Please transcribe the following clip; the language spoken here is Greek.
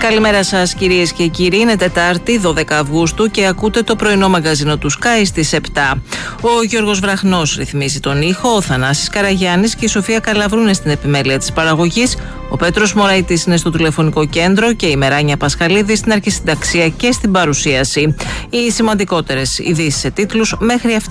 Καλημέρα σας κυρίες και κύριοι, είναι Τετάρτη 12 Αυγούστου και ακούτε το πρωινό μαγκαζίνο του Sky στις 7. Ο Γιώργος Βραχνός ρυθμίζει τον ήχο, ο Θανάσης Καραγιάννης και η Σοφία Καλαβρού είναι στην επιμέλεια της παραγωγής, ο Πέτρος Μωραΐτης είναι στο τηλεφωνικό κέντρο και η Μεράνια Πασχαλίδη στην αρχισυνταξία και στην παρουσίαση. Οι σημαντικότερες ειδήσεις σε τίτλους μέχρι